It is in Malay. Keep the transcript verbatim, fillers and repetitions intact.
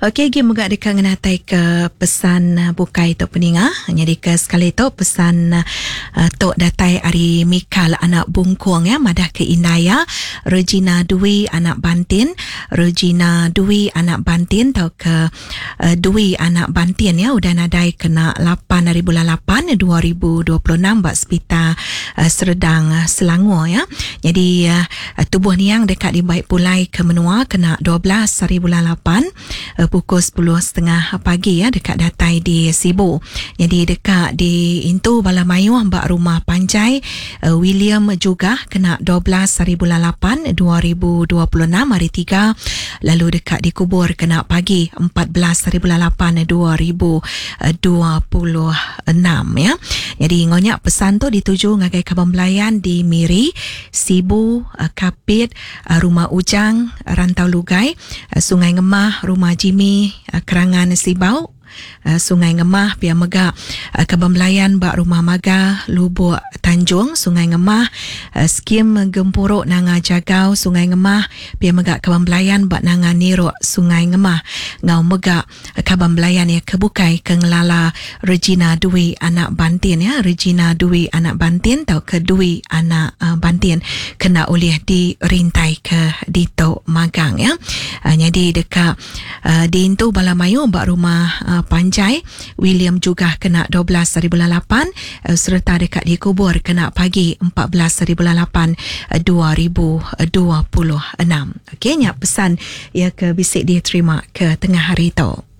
Okey, gi moga dekat ngenatai ke pesan uh, bukai tok peninga. Jadi ke sekali tok pesan uh, tok datai ari Mikal anak Bungkuang ya, madah ke Indaya, Regina Dwi anak Bantin, Regina Dwi anak Bantin tau ke uh, Dwi anak Bantin ya, udah nadai kena lapan hari bulan lapan dua ribu dua puluh enam bak Spita uh, Serdang uh, Selangor ya. Jadi uh, tubuh niang dekat di Baik Pulai ke Menua kena dua belas hari bulan lapan uh, pukul sepuluh tiga puluh pagi ya, dekat datai di Sibu. Jadi dekat di Intu Balamayu ambak rumah Panjai, uh, William juga kena dua belas hari bulan lapan dua ribu dua puluh enam hari tiga. Lalu dekat di Kubur kena pagi empat belas hari bulan lapan dua ribu dua puluh enam ya. Jadi ngonyak pesan tu dituju ngagai Kaban Belayan di Miri, Sibu, uh, Kapit, uh, Rumah Ujang, Rantau Lugai, uh, Sungai Ngemah, Rumah Jimmy, uh, Kerangan Sibau, Uh, Sungai Ngemah, Pia Megak, uh, Kaban Belayan, Bak Rumah Maga, Lubuk Tanjung, Sungai Ngemah, uh, Skim Gempuruk Nanga Jagau, Sungai Ngemah, Pia Megak Kaban Belayan, Bak Nanga Niruk, Sungai Ngemah, Ngau Megak, uh, Kaban Belayan ya, Kebukai Kengelala Regina Dwi anak Bantin ya, Regina Dwi anak Bantin tau ke Dwi anak uh, Bantin kena oleh di rintai ke Dito Magang ya. Uh, jadi dekat uh, di Intu Balamayu, Bak Rumah uh, Panjai, William juga kena dua belas hari bulan lapan, uh, serta dekat di Kubur kena pagi empat belas hari bulan lapan uh, dua ribu dua puluh enam. Okey, nyak pesan ya ke bisik dia terima ke tengah hari tu.